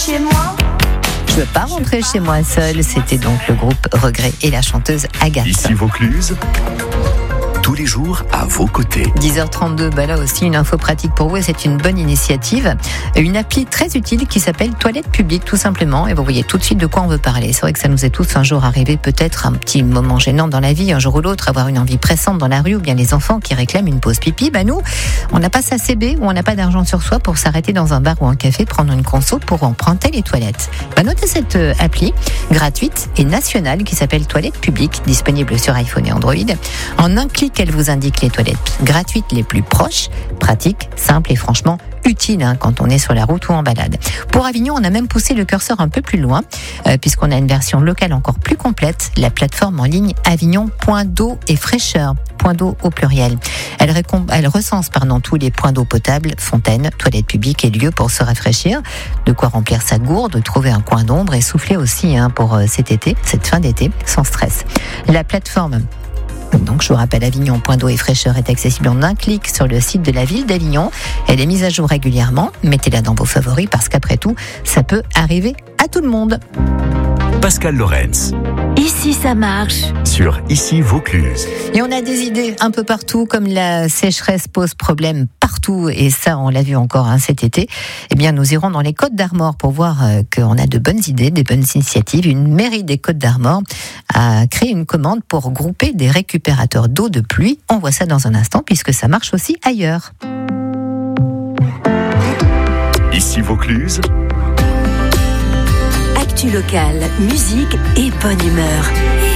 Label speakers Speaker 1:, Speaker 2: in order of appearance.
Speaker 1: chez moi.
Speaker 2: Je veux pas rentrer chez moi seule. C'était donc le groupe Regret et la chanteuse Agathe.
Speaker 3: Ici Vaucluse, tous les jours à vos côtés.
Speaker 2: 10h32, là aussi une info pratique pour vous et c'est une bonne initiative. Une appli très utile qui s'appelle Toilette Publique tout simplement et vous voyez tout de suite de quoi on veut parler. C'est vrai que ça nous est tous un jour arrivé, peut-être un petit moment gênant dans la vie, un jour ou l'autre, avoir une envie pressante dans la rue ou bien les enfants qui réclament une pause pipi. Nous, on n'a pas sa CB ou on n'a pas d'argent sur soi pour s'arrêter dans un bar ou un café, prendre une conso pour emprunter les toilettes. Notez cette appli gratuite et nationale qui s'appelle Toilette Publique, disponible sur iPhone et Android. En un clic, elle vous indique les toilettes gratuites les plus proches, pratiques, simples et franchement utiles quand on est sur la route ou en balade. Pour Avignon, on a même poussé le curseur un peu plus loin puisqu'on a une version locale encore plus complète, la plateforme en ligne Avignon Point d'eau et fraîcheur. Point d'eau au pluriel. Elle recense tous les points d'eau potable, fontaines, toilettes publiques et lieux pour se rafraîchir, de quoi remplir sa gourde, trouver un coin d'ombre et souffler aussi pour cette fin d'été, sans stress. La plateforme, donc je vous rappelle, Avignon Point d'eau et fraîcheur est accessible en un clic sur le site de la ville d'Avignon. Elle est mise à jour régulièrement. Mettez-la dans vos favoris parce qu'après tout, ça peut arriver à tout le monde.
Speaker 3: Pascal Lorenz.
Speaker 1: Ici ça marche.
Speaker 3: Sur Ici Vaucluse.
Speaker 2: Et on a des idées un peu partout, comme la sécheresse pose problème partout, et ça on l'a vu encore cet été. Nous irons dans les Côtes d'Armor pour voir qu'on a de bonnes idées, des bonnes initiatives. Une mairie des Côtes d'Armor a créé une commande pour grouper des récupérateurs d'eau de pluie. On voit ça dans un instant puisque ça marche aussi ailleurs.
Speaker 3: Ici Vaucluse.
Speaker 1: Actu locale, musique et bonne humeur.